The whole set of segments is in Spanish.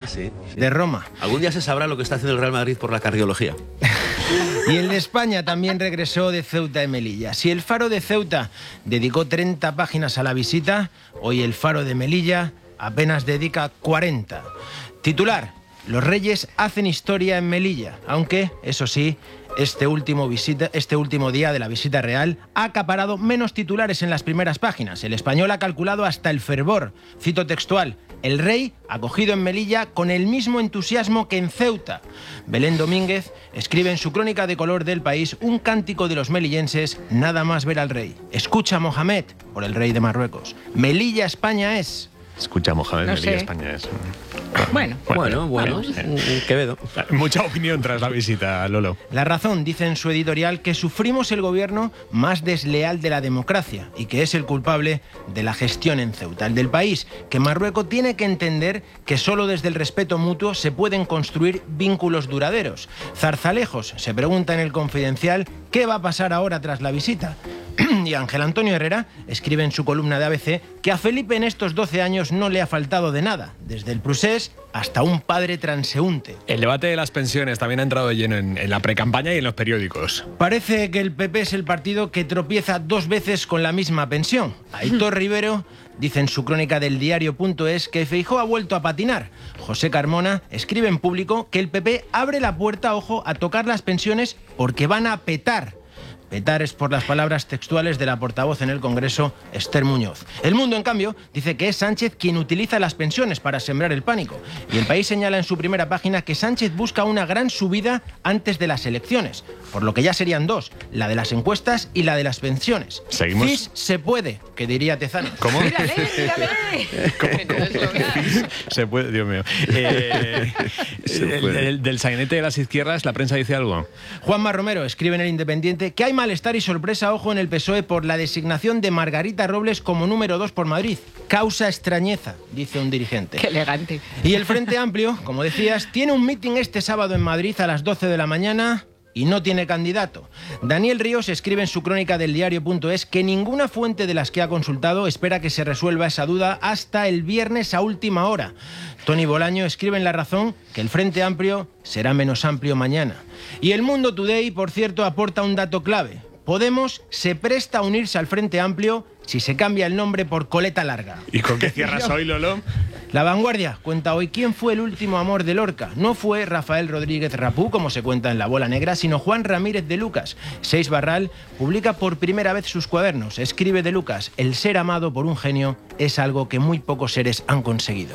sí. de Roma. Algún día se sabrá lo que está haciendo el Real Madrid por la cardiología. Y el de España también regresó de Ceuta y Melilla. Si el Faro de Ceuta dedicó 30 páginas a la visita, hoy el Faro de Melilla apenas dedica 40. Titular: los Reyes hacen historia en Melilla, aunque, eso sí, este último día de la visita real ha acaparado menos titulares en las primeras páginas. El Español ha calculado hasta el fervor. Cito textual: el rey acogido en Melilla con el mismo entusiasmo que en Ceuta. Belén Domínguez escribe en su crónica de color del País un cántico de los melillenses nada más ver al rey. Escucha, Mohamed, por el rey de Marruecos. Melilla, España es. Escucha, Mohamed, No Melilla, sé. España es. Bueno. Bueno, Quevedo. Mucha opinión tras la visita, Lolo. La Razón dice en su editorial que sufrimos el gobierno más desleal de la democracia y que es el culpable de la gestión en Ceuta. El del País, que Marruecos tiene que entender que solo desde el respeto mutuo se pueden construir vínculos duraderos. Zarzalejos se pregunta en el Confidencial qué va a pasar ahora tras la visita. Y Ángel Antonio Herrera escribe en su columna de ABC que a Felipe en estos 12 años no le ha faltado de nada, desde el procés hasta un padre transeúnte. El debate de las pensiones también ha entrado de lleno en la precampaña y en los periódicos. Parece que el PP es el partido que tropieza 2 veces con la misma pensión. Aitor Rivero dice en su crónica del diario.es que Feijóo ha vuelto a patinar. José Carmona escribe en Público que el PP abre la puerta, ojo, a tocar las pensiones porque van a petar. Petar es por las palabras textuales de la portavoz en el Congreso, Esther Muñoz. El Mundo, en cambio, dice que es Sánchez quien utiliza las pensiones para sembrar el pánico. Y El País señala en su primera página que Sánchez busca una gran subida antes de las elecciones, por lo que ya serían 2, la de las encuestas y la de las pensiones. ¿Seguimos? FIS se puede, que diría Tezano. ¿Cómo? Mírale. Se puede, Dios mío. Del sainete de las izquierdas, ¿la prensa dice algo? Juanma Romero escribe en El Independiente que hay malestar y sorpresa, ojo, en el PSOE por la designación de Margarita Robles como número 2 por Madrid. Causa extrañeza, dice un dirigente. Qué elegante. Y el Frente Amplio, como decías, tiene un mitin este sábado en Madrid a las 12 de la mañana y no tiene candidato. Daniel Ríos escribe en su crónica del diario.es que ninguna fuente de las que ha consultado espera que se resuelva esa duda hasta el viernes a última hora. Tony Bolaño escribe en La Razón que el Frente Amplio será menos amplio mañana. Y El Mundo Today, por cierto, aporta un dato clave. Podemos se presta a unirse al Frente Amplio si se cambia el nombre por Coleta Larga. ¿Y con qué cierras hoy, Lolo? La Vanguardia cuenta hoy quién fue el último amor de Lorca. No fue Rafael Rodríguez Rapú, como se cuenta en La Bola Negra, sino Juan Ramírez de Lucas. Seix Barral publica por primera vez sus cuadernos. Escribe de Lucas: el ser amado por un genio es algo que muy pocos seres han conseguido.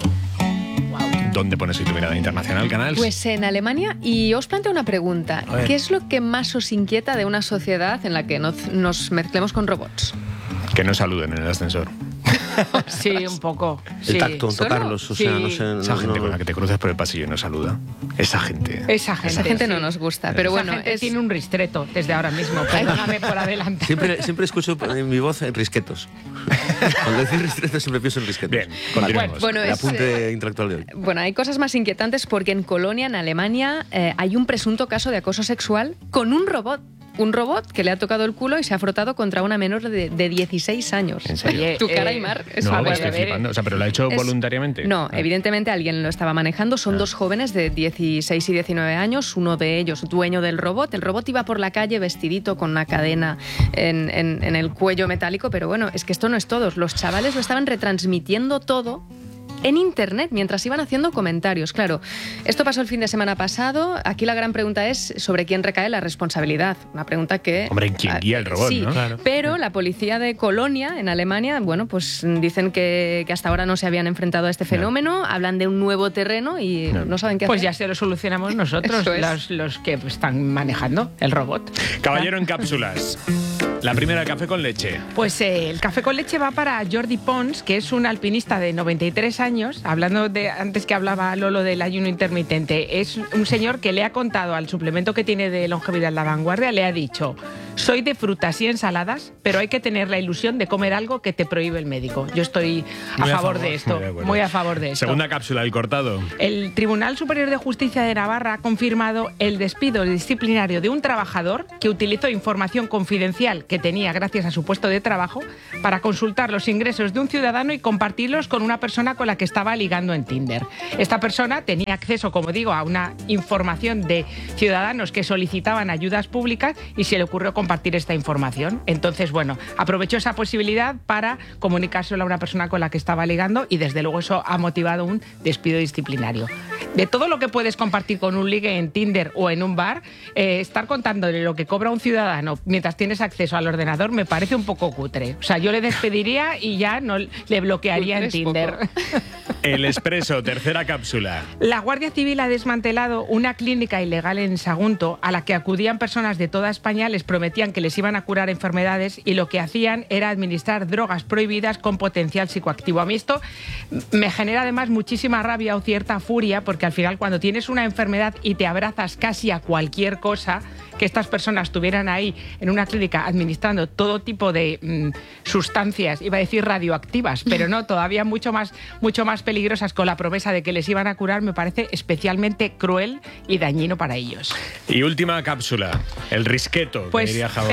¿Dónde pones tu mirada internacional, Canals? Pues en Alemania, y os planteo una pregunta. ¿Qué es lo que más os inquieta de una sociedad en la que nos mezclemos con robots? Que no saluden en el ascensor. Sí, un poco. El Sí. tacto, ¿Solo? tocarlos, o sea, Sí. no sé. Esa gente con la que te cruces por el pasillo y no saluda. Esa gente. Esa gente. Esa gente no sí. nos gusta, pero Esa bueno, gente tiene un ristreto desde ahora mismo. Perdóname por adelante. Siempre escucho en mi voz en risquetos. Al decir risquetos siempre pienso en risquetos. Bien, continuemos. Bueno, El es, apunte intelectual de hoy. Bueno, hay cosas más inquietantes porque en Colonia, en Alemania, hay un presunto caso de acoso sexual con un robot. Un robot que le ha tocado el culo y se ha frotado contra una menor de 16 años. ¿En serio? Oye, Tu cara, Aymar. Es No, una me buena. estoy flipando. O sea, ¿pero lo ha hecho Es- voluntariamente? No, Ah. evidentemente alguien lo estaba manejando. Son 2 jóvenes de 16 y 19 años, uno de ellos dueño del robot. El robot iba por la calle vestidito con una cadena en el cuello metálico, pero bueno, es que esto no es todo. Los chavales lo estaban retransmitiendo todo en internet mientras iban haciendo comentarios. Claro, esto pasó el fin de semana pasado. Aquí la gran pregunta es sobre quién recae la responsabilidad. Una pregunta que... Hombre, ¿quién guía el robot, sí, no? Claro. pero la policía de Colonia, en Alemania, bueno, pues dicen que hasta ahora no se habían enfrentado a este fenómeno, hablan de un nuevo terreno y no saben qué Pues hacer. ya se lo solucionamos nosotros, Eso es. los que están manejando el robot. Caballero en cápsulas. La primera, café con leche. Pues el café con leche va para Jordi Pons, que es un alpinista de 93 años. Hablando de antes que hablaba Lolo del ayuno intermitente, es un señor que le ha contado al suplemento que tiene de longevidad La Vanguardia, le ha dicho: Soy de frutas y ensaladas, pero hay que tener la ilusión de comer algo que te prohíbe el médico. Yo estoy a favor de esto, muy a favor de esto. Segunda cápsula, el cortado. El Tribunal Superior de Justicia de Navarra ha confirmado el despido disciplinario de un trabajador que utilizó información confidencial que tenía gracias a su puesto de trabajo para consultar los ingresos de un ciudadano y compartirlos con una persona con la que estaba ligando en Tinder. Esta persona tenía acceso, como digo, a una información de ciudadanos que solicitaban ayudas públicas y se le ocurrió compartir esta información. Entonces, bueno, aprovechó esa posibilidad para comunicárselo a una persona con la que estaba ligando y desde luego eso ha motivado un despido disciplinario. De todo lo que puedes compartir con un ligue en Tinder o en un bar, estar contándole lo que cobra un ciudadano mientras tienes acceso al ordenador me parece un poco cutre. O sea, yo le despediría y ya no le bloquearía en Tinder. El Expreso, tercera cápsula. La Guardia Civil ha desmantelado una clínica ilegal en Sagunto a la que acudían personas de toda España, les prometían que les iban a curar enfermedades y lo que hacían era administrar drogas prohibidas con potencial psicoactivo. A mí esto me genera además muchísima rabia o cierta furia porque al final cuando tienes una enfermedad y te abrazas casi a cualquier cosa, que estas personas estuvieran ahí en una clínica administrando todo tipo de sustancias, iba a decir radioactivas, pero no, todavía mucho más peligrosas con la promesa de que les iban a curar, me parece especialmente cruel y dañino para ellos. Y última cápsula, el risqueto, pues que diría Javos.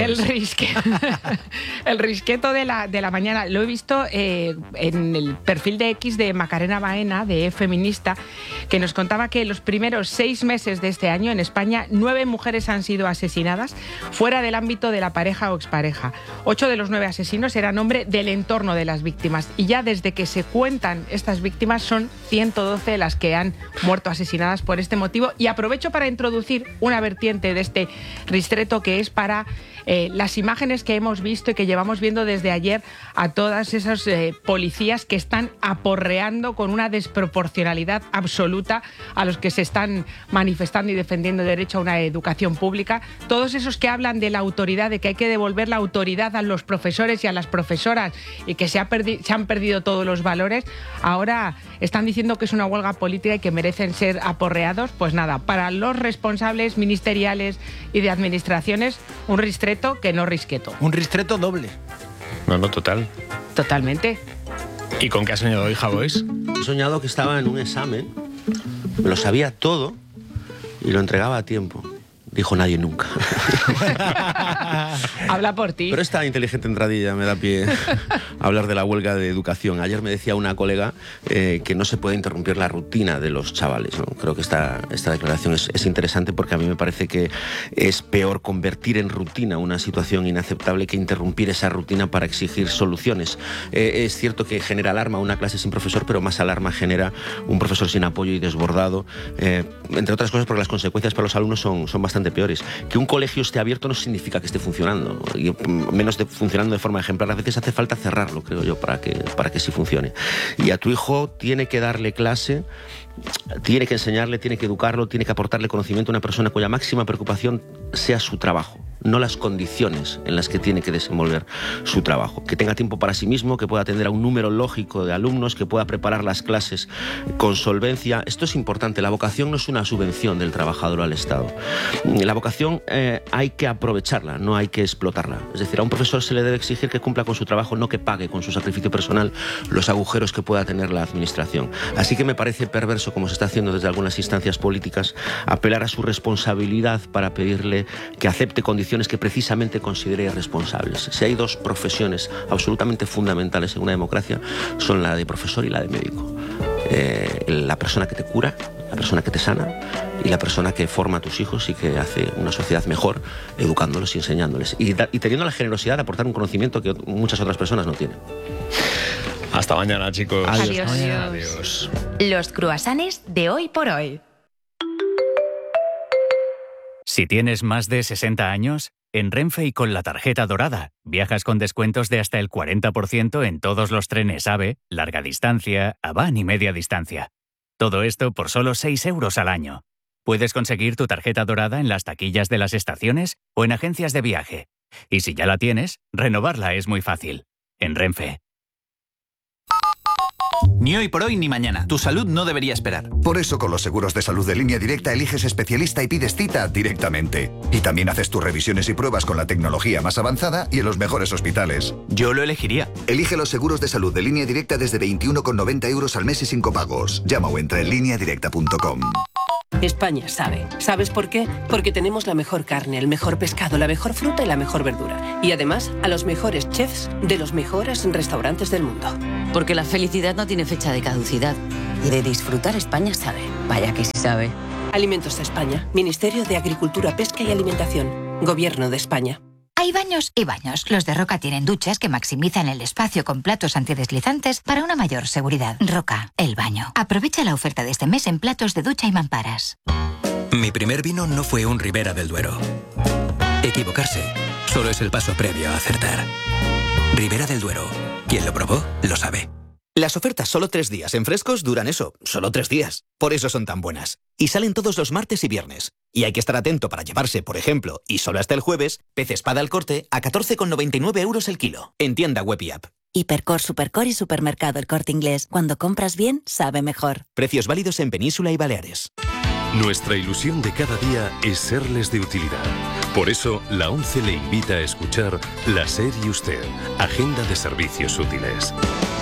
El risqueto de la mañana, lo he visto en el perfil de X de Macarena Baena, de Feminista, que nos contaba que en los primeros 6 meses de este año en España 9 mujeres han sido asesinadas fuera del ámbito de la pareja o expareja. 8 de los 9 asesinos eran hombre del entorno de las víctimas y ya desde que se cuentan estas víctimas son 112 las que han muerto asesinadas por este motivo. Y aprovecho para introducir una vertiente de este ristreto que es para las imágenes que hemos visto y que llevamos viendo desde ayer a todas esas policías que están aporreando con una desproporcionalidad absoluta a los que se están manifestando y defendiendo el derecho a una educación pública. Todos esos que hablan de la autoridad, de que hay que devolver la autoridad a los profesores y a las profesoras y que se han perdido todos los valores, ahora están diciendo que es una huelga política y que merecen ser aporreados. Pues nada, para los responsables ministeriales y de administraciones, un ristreto que no risqueto. Un ristreto doble. No, total. Totalmente. ¿Y con qué has soñado hoy, Javois? He soñado que estaba en un examen, me lo sabía todo y lo entregaba a tiempo. Dijo nadie nunca. Habla por ti. Pero esta inteligente entradilla me da pie a hablar de la huelga de educación. Ayer me decía una colega que no se puede interrumpir la rutina de los chavales, ¿no? Creo que esta declaración es interesante porque a mí me parece que es peor convertir en rutina una situación inaceptable que interrumpir esa rutina para exigir soluciones. Es cierto que genera alarma una clase sin profesor, pero más alarma genera un profesor sin apoyo y desbordado, entre otras cosas porque las consecuencias para los alumnos son bastante peores. Que un colegio esté abierto no significa que esté funcionando, y menos funcionando de forma ejemplar. A veces hace falta cerrarlo, creo yo, para que sí funcione. Y a tu hijo tiene que darle clase, tiene que enseñarle, tiene que educarlo, tiene que aportarle conocimiento a una persona cuya máxima preocupación sea su trabajo, no las condiciones en las que tiene que desenvolver su trabajo. Que tenga tiempo para sí mismo, que pueda atender a un número lógico de alumnos, que pueda preparar las clases con solvencia. Esto es importante. La vocación no es una subvención del trabajador al Estado. La vocación hay que aprovecharla, no hay que explotarla. Es decir, a un profesor se le debe exigir que cumpla con su trabajo, no que pague con su sacrificio personal los agujeros que pueda tener la administración. Así que me parece perverso, como se está haciendo desde algunas instancias políticas, apelar a su responsabilidad para pedirle que acepte condiciones que precisamente considere irresponsables. Si hay 2 profesiones absolutamente fundamentales en una democracia, son la de profesor y la de médico. La persona que te cura, la persona que te sana y la persona que forma a tus hijos y que hace una sociedad mejor educándolos y enseñándoles. Y teniendo la generosidad de aportar un conocimiento que muchas otras personas no tienen. Hasta mañana, chicos. Adiós. Adiós. Los cruasanes de hoy por hoy. Si tienes más de 60 años, en Renfe y con la tarjeta dorada, viajas con descuentos de hasta el 40% en todos los trenes AVE, larga distancia, AVAN y media distancia. Todo esto por solo 6 euros al año. Puedes conseguir tu tarjeta dorada en las taquillas de las estaciones o en agencias de viaje. Y si ya la tienes, renovarla es muy fácil. En Renfe. Ni hoy por hoy ni mañana. Tu salud no debería esperar. Por eso con los seguros de salud de Línea Directa eliges especialista y pides cita directamente. Y también haces tus revisiones y pruebas con la tecnología más avanzada y en los mejores hospitales. Yo lo elegiría. Elige los seguros de salud de Línea Directa desde 21,90 € al mes y sin copagos. Llama o entra en lineadirecta.com. España sabe. ¿Sabes por qué? Porque tenemos la mejor carne, el mejor pescado, la mejor fruta y la mejor verdura. Y además, a los mejores chefs de los mejores restaurantes del mundo. Porque la felicidad no tiene fecha de caducidad. Y de disfrutar España sabe. Vaya que sí sabe. Alimentos de España. Ministerio de Agricultura, Pesca y Alimentación. Gobierno de España. Hay baños y baños. Los de Roca tienen duchas que maximizan el espacio con platos antideslizantes para una mayor seguridad. Roca, el baño. Aprovecha la oferta de este mes en platos de ducha y mamparas. Mi primer vino no fue un Ribera del Duero. Equivocarse solo es el paso previo a acertar. Ribera del Duero. Quien lo probó, lo sabe. Las ofertas solo 3 días en frescos duran eso, solo 3 días. Por eso son tan buenas. Y salen todos los martes y viernes. Y hay que estar atento para llevarse, por ejemplo, y solo hasta el jueves, pez espada al corte a 14,99 € el kilo. En tienda web y app. Hipercor, Supercor y Supermercado El Corte Inglés. Cuando compras bien, sabe mejor. Precios válidos en Península y Baleares. Nuestra ilusión de cada día es serles de utilidad. Por eso, la ONCE le invita a escuchar La SER y Usted, Agenda de Servicios Útiles.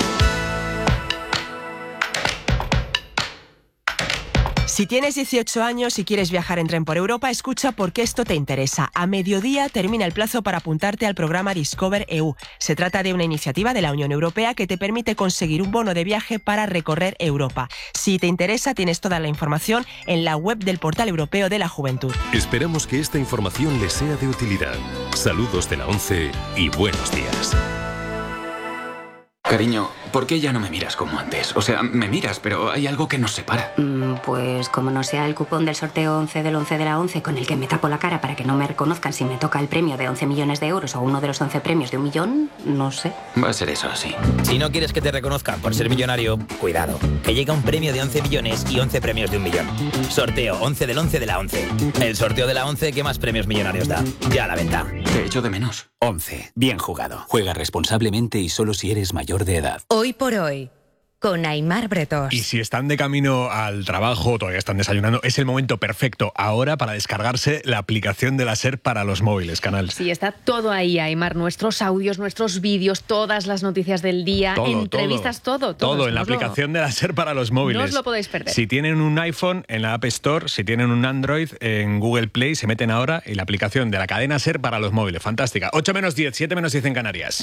Si tienes 18 años y quieres viajar en tren por Europa, escucha porque esto te interesa. A mediodía termina el plazo para apuntarte al programa Discover EU. Se trata de una iniciativa de la Unión Europea que te permite conseguir un bono de viaje para recorrer Europa. Si te interesa, tienes toda la información en la web del Portal Europeo de la Juventud. Esperamos que esta información les sea de utilidad. Saludos de la ONCE y buenos días. Cariño, ¿por qué ya no me miras como antes? O sea, me miras, pero hay algo que nos separa. Pues como no sea el cupón del sorteo 11 del 11 de la 11 con el que me tapo la cara para que no me reconozcan si me toca el premio de 11 millones de euros o uno de los 11 premios de 1 millón, no sé. Va a ser eso así. Si no quieres que te reconozcan por ser millonario, cuidado, que llega un premio de 11 millones y 11 premios de 1 millón. Sorteo 11 del 11 de la 11. El sorteo de la 11 que más premios millonarios da. Ya a la venta. Te echo de menos. 11. Bien jugado. Juega responsablemente y solo si eres mayor de edad. Hoy por hoy, con Aimar Bretós. Y si están de camino al trabajo, todavía están desayunando, es el momento perfecto ahora para descargarse la aplicación de la SER para los móviles, Canal. Sí, está todo ahí, Aimar. Nuestros audios, nuestros vídeos, todas las noticias del día, entrevistas, todo en la aplicación de la SER para los móviles. No os lo podéis perder. Si tienen un iPhone, en la App Store, si tienen un Android, en Google Play, se meten ahora en la aplicación de la cadena SER para los móviles. Fantástica. 8 menos 10, 7 menos 10 en Canarias.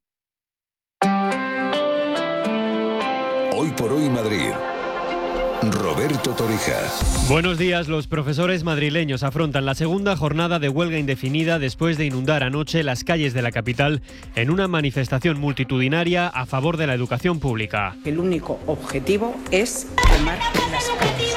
Hoy por hoy Madrid. Roberto Torija. Buenos días. Los profesores madrileños afrontan la segunda jornada de huelga indefinida después de inundar anoche las calles de la capital en una manifestación multitudinaria a favor de la educación pública. El único objetivo es quemar las calles.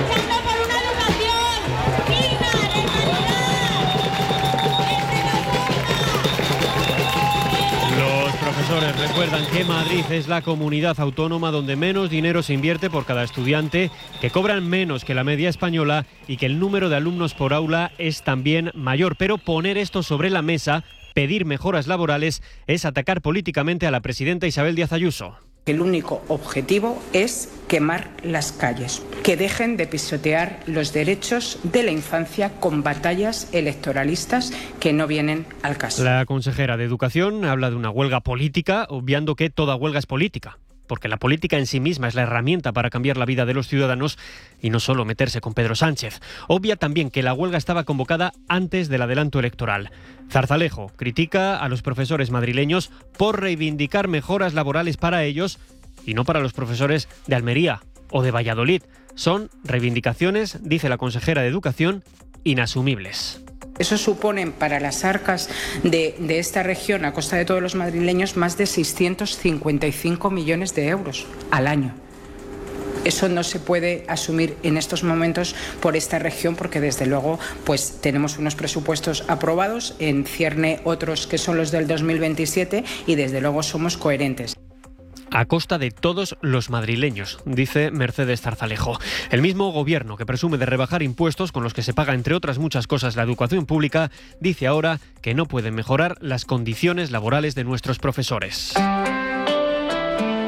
Los profesores recuerdan que Madrid es la comunidad autónoma donde menos dinero se invierte por cada estudiante, que cobran menos que la media española y que el número de alumnos por aula es también mayor. Pero poner esto sobre la mesa, pedir mejoras laborales, es atacar políticamente a la presidenta Isabel Díaz Ayuso. El único objetivo es quemar las calles, que dejen de pisotear los derechos de la infancia con batallas electoralistas que no vienen al caso. La consejera de Educación habla de una huelga política, obviando que toda huelga es política, porque la política en sí misma es la herramienta para cambiar la vida de los ciudadanos y no solo meterse con Pedro Sánchez. Obvia también que la huelga estaba convocada antes del adelanto electoral. Zarzalejo critica a los profesores madrileños por reivindicar mejoras laborales para ellos y no para los profesores de Almería o de Valladolid. Son reivindicaciones, dice la consejera de Educación, inasumibles. Eso supone para las arcas de esta región, a costa de todos los madrileños, más de 655 millones de euros al año. Eso no se puede asumir en estos momentos por esta región porque desde luego pues tenemos unos presupuestos aprobados, en cierne otros que son los del 2027 y desde luego somos coherentes. A costa de todos los madrileños, dice Mercedes Zarzalejo. El mismo gobierno que presume de rebajar impuestos con los que se paga, entre otras muchas cosas, la educación pública, dice ahora que no pueden mejorar las condiciones laborales de nuestros profesores.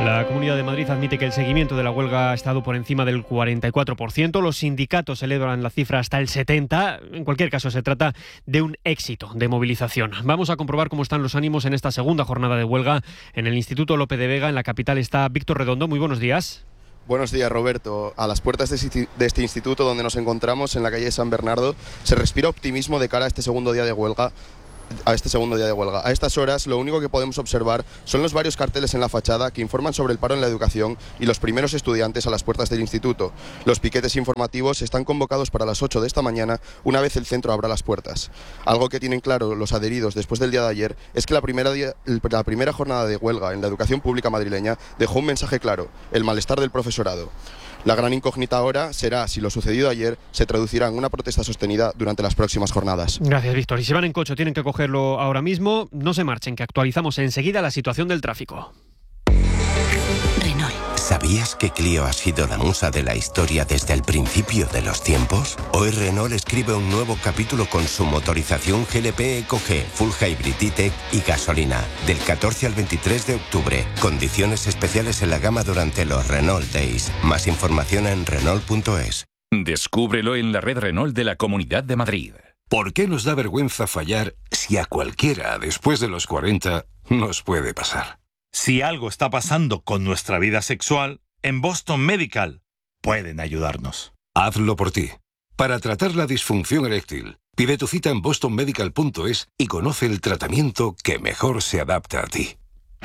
La Comunidad de Madrid admite que el seguimiento de la huelga ha estado por encima del 44%. Los sindicatos elevan la cifra hasta el 70%. En cualquier caso, se trata de un éxito de movilización. Vamos a comprobar cómo están los ánimos en esta segunda jornada de huelga en el Instituto Lope de Vega. En la capital está Víctor Redondo. Muy buenos días. Buenos días, Roberto. A las puertas de este instituto donde nos encontramos, en la calle San Bernardo, se respira optimismo de cara a este segundo día de huelga. A estas horas, lo único que podemos observar son los varios carteles en la fachada que informan sobre el paro en la educación y los primeros estudiantes a las puertas del instituto. Los piquetes informativos están convocados para las 8 de esta mañana, una vez el centro abra las puertas. Algo que tienen claro los adheridos después del día de ayer es que la primera jornada de huelga en la educación pública madrileña dejó un mensaje claro: el malestar del profesorado. La gran incógnita ahora será si lo sucedido ayer se traducirá en una protesta sostenida durante las próximas jornadas. Gracias, Víctor. Y si van en coche tienen que cogerlo ahora mismo. No se marchen, que actualizamos enseguida la situación del tráfico. Renault. ¿Sabías que Clio ha sido la musa de la historia desde el principio de los tiempos? Hoy Renault escribe un nuevo capítulo con su motorización GLP EcoG, Full Hybrid E-Tech y gasolina. Del 14 al 23 de octubre. Condiciones especiales en la gama durante los Renault Days. Más información en Renault.es. Descúbrelo en la red Renault de la Comunidad de Madrid. ¿Por qué nos da vergüenza fallar si a cualquiera después de los 40 nos puede pasar? Si algo está pasando con nuestra vida sexual, en Boston Medical pueden ayudarnos. Hazlo por ti. Para tratar la disfunción eréctil, pide tu cita en bostonmedical.es y conoce el tratamiento que mejor se adapta a ti.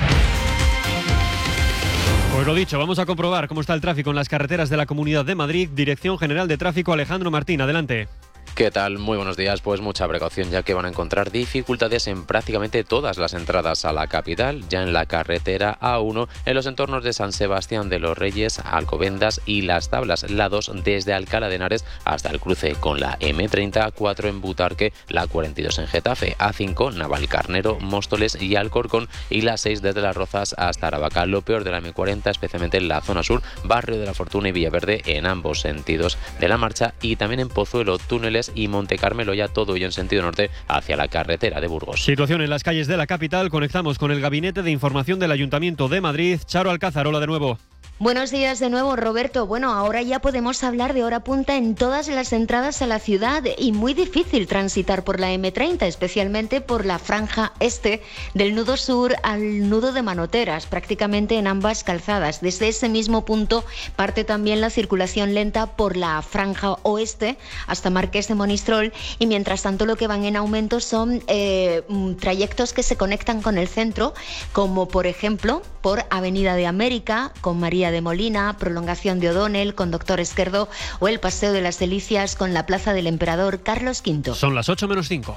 Pues lo dicho, vamos a comprobar cómo está el tráfico en las carreteras de la Comunidad de Madrid. Dirección General de Tráfico, Alejandro Martín, adelante. ¿Qué tal? Muy buenos días. Pues mucha precaución, ya que van a encontrar dificultades en prácticamente todas las entradas a la capital, ya en la carretera A1, en los entornos de San Sebastián de los Reyes, Alcobendas y Las Tablas, la 2 desde Alcalá de Henares hasta el cruce con la M30, 4 en Butarque, la 42 en Getafe, A5, Navalcarnero, Móstoles y Alcorcón, y la 6 desde Las Rozas hasta Aravaca. Lo peor de la M40, especialmente en la zona sur, Barrio de la Fortuna y Villaverde en ambos sentidos de la marcha, y también en Pozuelo, túneles y Monte Carmelo, ya todo ello en sentido norte hacia la carretera de Burgos. Situación en las calles de la capital. Conectamos con el Gabinete de Información del Ayuntamiento de Madrid. Charo Alcázar, hola de nuevo. Buenos días de nuevo, Roberto. Bueno, ahora ya podemos hablar de hora punta en todas las entradas a la ciudad y muy difícil transitar por la M30, especialmente por la franja este del nudo sur al nudo de Manoteras, prácticamente en ambas calzadas. Desde ese mismo punto parte también la circulación lenta por la franja oeste hasta Marqués de Monistrol, y mientras tanto lo que van en aumento son trayectos que se conectan con el centro, como por ejemplo por Avenida de América con María de Molina, prolongación de O'Donnell con Doctor Esquerdo, o el Paseo de las Delicias con la Plaza del Emperador Carlos V. Son las 8:05.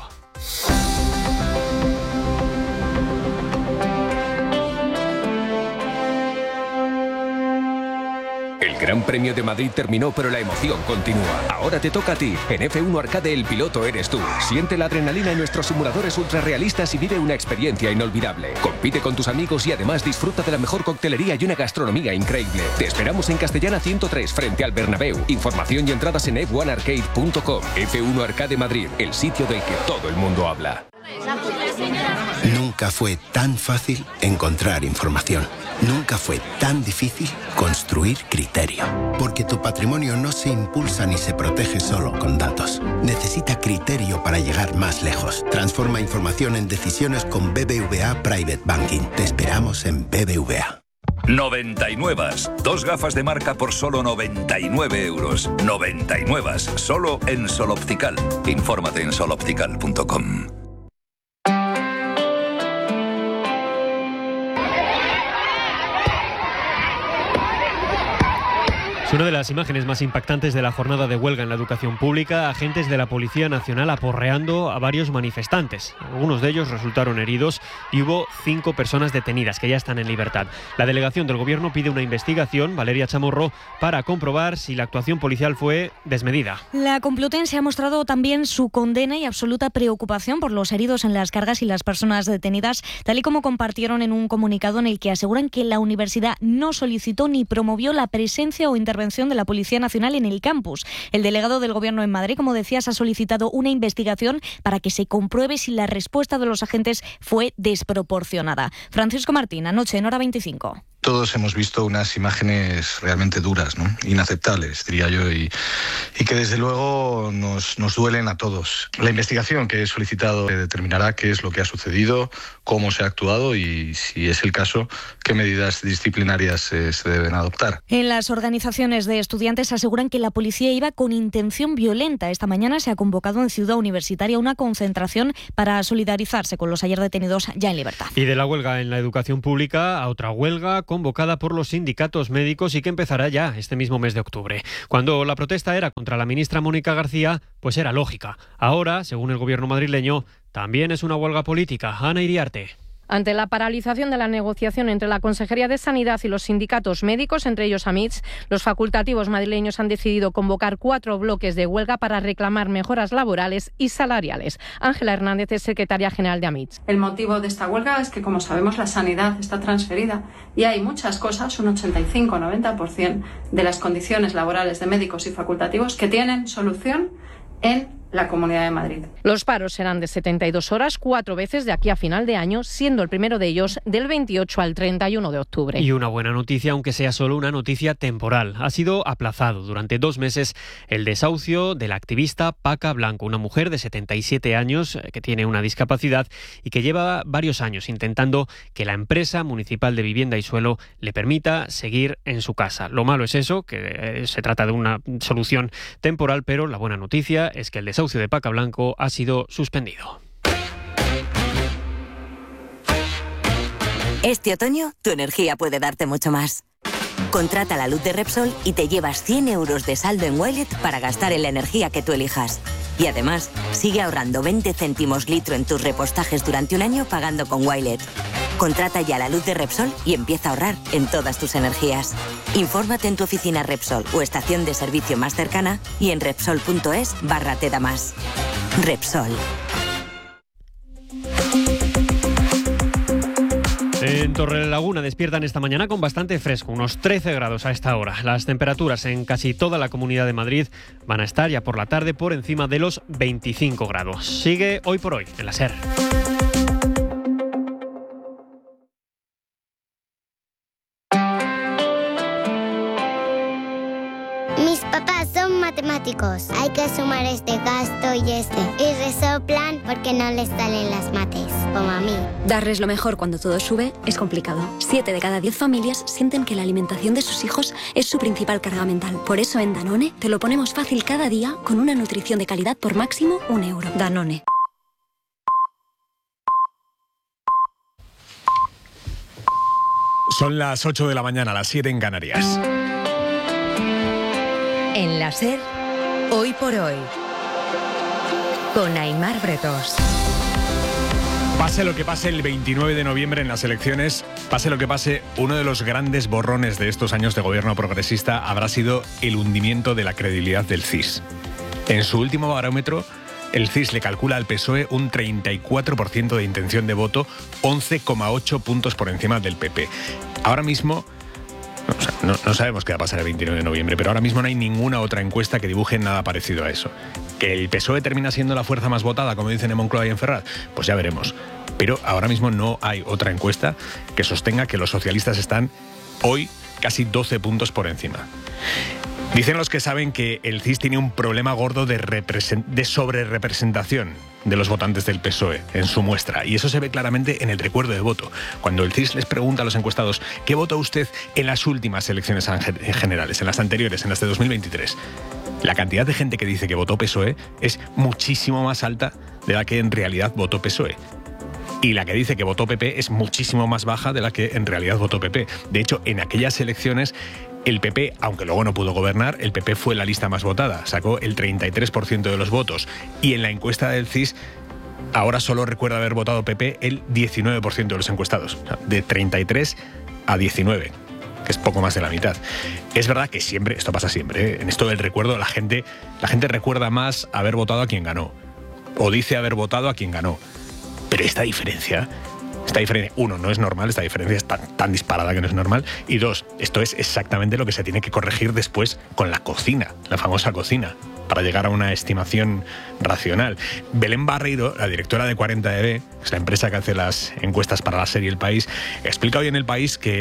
El Gran Premio de Madrid terminó, pero la emoción continúa. Ahora te toca a ti. En F1 Arcade el piloto eres tú. Siente la adrenalina en nuestros simuladores ultrarrealistas y vive una experiencia inolvidable. Compite con tus amigos y además disfruta de la mejor coctelería y una gastronomía increíble. Te esperamos en Castellana 103 frente al Bernabéu. Información y entradas en f1arcade.com. F1 Arcade Madrid, el sitio del que todo el mundo habla. Nunca fue tan fácil encontrar información. Nunca fue tan difícil construir criterio. Porque tu patrimonio no se impulsa ni se protege solo con datos. Necesita criterio para llegar más lejos. Transforma información en decisiones con BBVA Private Banking. Te esperamos en BBVA. 99. 2 gafas de marca por solo 99 euros. 99. Solo en Sol Optical. Infórmate en soloptical.com. Una de las imágenes más impactantes de la jornada de huelga en la educación pública, agentes de la Policía Nacional aporreando a varios manifestantes. Algunos de ellos resultaron heridos y hubo 5 personas detenidas que ya están en libertad. La delegación del Gobierno pide una investigación, Valeria Chamorro, para comprobar si la actuación policial fue desmedida. La Complutense ha mostrado también su condena y absoluta preocupación por los heridos en las cargas y las personas detenidas, tal y como compartieron en un comunicado en el que aseguran que la universidad no solicitó ni promovió la presencia o intervención de la Policía Nacional en el campus. El delegado del Gobierno en Madrid, como decías, ha solicitado una investigación para que se compruebe si la respuesta de los agentes fue desproporcionada. Francisco Martín, anoche en Hora 25. Todos hemos visto unas imágenes realmente duras, ¿no? Inaceptables, diría yo, y que desde luego nos duelen a todos. La investigación que he solicitado determinará qué es lo que ha sucedido, cómo se ha actuado y, si es el caso, qué medidas disciplinarias se deben adoptar. En las organizaciones de estudiantes aseguran que la policía iba con intención violenta. Esta mañana se ha convocado en Ciudad Universitaria una concentración para solidarizarse con los ayer detenidos ya en libertad. Y de la huelga en la educación pública a otra huelga convocada por los sindicatos médicos y que empezará ya este mismo mes de octubre. Cuando la protesta era contra la ministra Mónica García, pues era lógica. Ahora, según el gobierno madrileño, también es una huelga política. Ana Iriarte. Ante la paralización de la negociación entre la Consejería de Sanidad y los sindicatos médicos, entre ellos AMITS, los facultativos madrileños han decidido convocar 4 bloques de huelga para reclamar mejoras laborales y salariales. Ángela Hernández es secretaria general de AMITS. El motivo de esta huelga es que, como sabemos, la sanidad está transferida y hay muchas cosas, un 85-90% de las condiciones laborales de médicos y facultativos que tienen solución en la Comunidad de Madrid. Los paros serán de 72 horas, 4 veces de aquí a final de año, siendo el primero de ellos del 28 al 31 de octubre. Y una buena noticia, aunque sea solo una noticia temporal. Ha sido aplazado durante 2 meses el desahucio de la activista Paca Blanco, una mujer de 77 años que tiene una discapacidad y que lleva varios años intentando que la empresa municipal de vivienda y suelo le permita seguir en su casa. Lo malo es eso, que se trata de una solución temporal, pero la buena noticia es que el desahucio de Paca Blanco ha sido suspendido. Este otoño, tu energía puede darte mucho más. Contrata la luz de Repsol y te llevas 100 euros de saldo en Wilet para gastar en la energía que tú elijas. Y además, sigue ahorrando 20 céntimos litro en tus repostajes durante un año pagando con Wilet. Contrata ya la luz de Repsol y empieza a ahorrar en todas tus energías. Infórmate en tu oficina Repsol o estación de servicio más cercana y en Repsol.es/te da más. Repsol. En Torrelaguna despiertan esta mañana con bastante fresco, unos 13 grados a esta hora. Las temperaturas en casi toda la Comunidad de Madrid van a estar ya por la tarde por encima de los 25 grados. Sigue Hoy por Hoy en la SER. Mis papás son matemáticos. Hay que sumar este gasto y este. Y resoplan porque no les salen las mates, como a mí. Darles lo mejor cuando todo sube es complicado. 7 de cada 10 familias sienten que la alimentación de sus hijos es su principal carga mental. Por eso en Danone te lo ponemos fácil cada día con una nutrición de calidad por máximo €1. Danone. Son las 8 de la mañana, las 7 en Canarias. En la SER, Hoy por Hoy, con Aimar Bretos. Pase lo que pase el 29 de noviembre en las elecciones, pase lo que pase, uno de los grandes borrones de estos años de gobierno progresista habrá sido el hundimiento de la credibilidad del CIS. En su último barómetro, el CIS le calcula al PSOE un 34% de intención de voto, 11,8 puntos por encima del PP. Ahora mismo... No sabemos qué va a pasar el 29 de noviembre, pero ahora mismo no hay ninguna otra encuesta que dibuje nada parecido a eso. ¿Que el PSOE termina siendo la fuerza más votada, como dicen en Moncloa y en Ferraz? Pues ya veremos. Pero ahora mismo no hay otra encuesta que sostenga que los socialistas están hoy casi 12 puntos por encima. Dicen los que saben que el CIS tiene un problema gordo de sobrerepresentación de los votantes del PSOE en su muestra, y eso se ve claramente en el recuerdo de voto. Cuando el CIS les pregunta a los encuestados ¿qué votó usted en las últimas elecciones generales, en las anteriores, en las de 2023? La cantidad de gente que dice que votó PSOE es muchísimo más alta de la que en realidad votó PSOE. Y la que dice que votó PP es muchísimo más baja de la que en realidad votó PP. De hecho, en aquellas elecciones, el PP, aunque luego no pudo gobernar, el PP fue la lista más votada, sacó el 33% de los votos. Y en la encuesta del CIS, ahora solo recuerda haber votado PP el 19% de los encuestados. O sea, de 33 a 19, que es poco más de la mitad. Es verdad que siempre, esto pasa siempre, ¿eh? En esto del recuerdo, la gente recuerda más haber votado a quien ganó. O dice haber votado a quien ganó. Pero esta diferencia, uno, no es normal, esta diferencia es tan disparada que no es normal, y dos, esto es exactamente lo que se tiene que corregir después con la cocina, la famosa cocina, para llegar a una estimación racional. Belén Barreiro, la directora de 40EB, es la empresa que hace las encuestas para la serie El País, explica hoy en El País que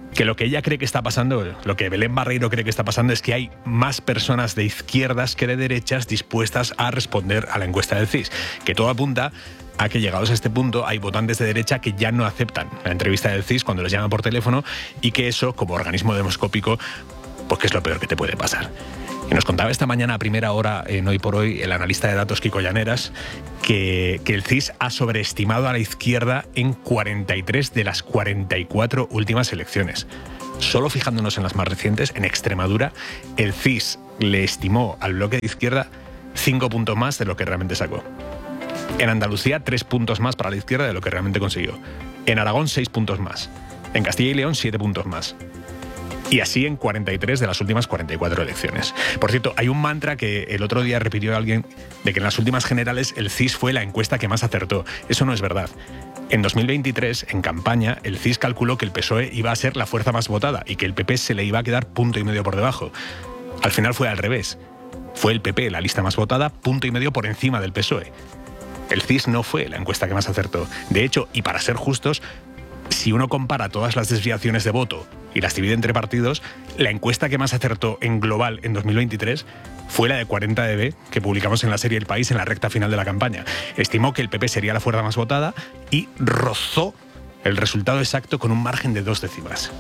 que lo que ella cree que está pasando, lo que Belén Barreiro cree que está pasando, es que hay más personas de izquierdas que de derechas dispuestas a responder a la encuesta del CIS, que todo apunta a que, llegados a este punto, hay votantes de derecha que ya no aceptan la entrevista del CIS cuando les llaman por teléfono, y que eso, como organismo demoscópico, pues que es lo peor que te puede pasar. Y nos contaba esta mañana a primera hora en Hoy por Hoy el analista de datos Kiko Llaneras que el CIS ha sobreestimado a la izquierda en 43 de las 44 últimas elecciones. Solo fijándonos en las más recientes, en Extremadura, el CIS le estimó al bloque de izquierda 5 puntos más de lo que realmente sacó. En Andalucía, 3 puntos más para la izquierda de lo que realmente consiguió. En Aragón, 6 puntos más. En Castilla y León, 7 puntos más. Y así en 43 de las últimas 44 elecciones. Por cierto, hay un mantra que el otro día repitió alguien, de que en las últimas generales el CIS fue la encuesta que más acertó. Eso no es verdad. En 2023, en campaña, el CIS calculó que el PSOE iba a ser la fuerza más votada y que el PP se le iba a quedar 1,5 puntos por debajo. Al final fue al revés. Fue el PP la lista más votada, 1,5 puntos por encima del PSOE. El CIS no fue la encuesta que más acertó. De hecho, y para ser justos, si uno compara todas las desviaciones de voto y las divide entre partidos, la encuesta que más acertó en global en 2023 fue la de 40dB, que publicamos en la serie El País en la recta final de la campaña. Estimó que el PP sería la fuerza más votada y rozó el resultado exacto con un margen de 2 décimas.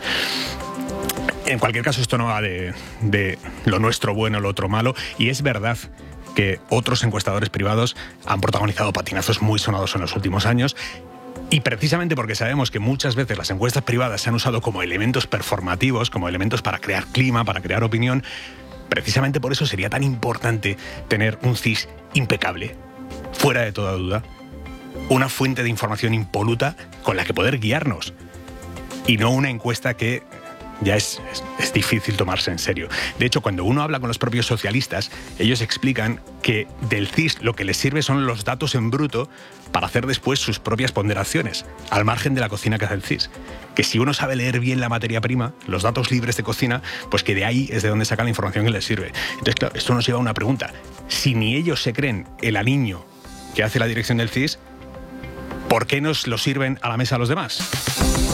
En cualquier caso, esto no va de lo nuestro bueno, lo otro malo, y es verdad que otros encuestadores privados han protagonizado patinazos muy sonados en los últimos años. Y precisamente porque sabemos que muchas veces las encuestas privadas se han usado como elementos performativos, como elementos para crear clima, para crear opinión, precisamente por eso sería tan importante tener un CIS impecable, fuera de toda duda, una fuente de información impoluta con la que poder guiarnos, y no una encuesta que ya es difícil tomarse en serio. De hecho, cuando uno habla con los propios socialistas, ellos explican que del CIS lo que les sirve son los datos en bruto para hacer después sus propias ponderaciones, al margen de la cocina que hace el CIS. Que si uno sabe leer bien la materia prima, los datos libres de cocina, pues que de ahí es de donde sacan la información que les sirve. Entonces, claro, esto nos lleva a una pregunta. Si ni ellos se creen el aliño que hace la dirección del CIS, ¿por qué nos lo sirven a la mesa a los demás?